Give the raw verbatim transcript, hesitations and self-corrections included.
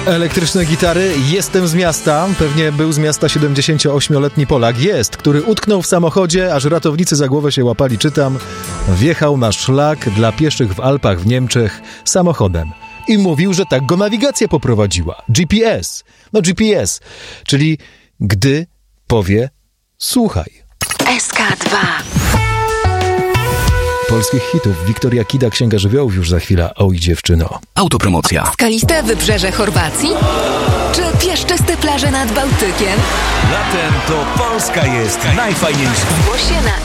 Elektryczne gitary. Jestem z miasta. Pewnie był z miasta siedemdziesięcioośmioletni Polak. Jest, który utknął w samochodzie, aż ratownicy za głowę się łapali. Czytam. Wjechał na szlak dla pieszych w Alpach w Niemczech samochodem. I mówił, że tak go nawigacja poprowadziła. G P S. No G P S. Czyli gdy powie słuchaj. S K dwa. Polskich hitów. Wiktoria Kida, Księga Żywiołów już za chwilę. Oj dziewczyno. Autopromocja. Skaliste wybrzeże Chorwacji? Czy piaszczyste plaże nad Bałtykiem? Latem to Polska jest najfajniejsza. Zgłoś się na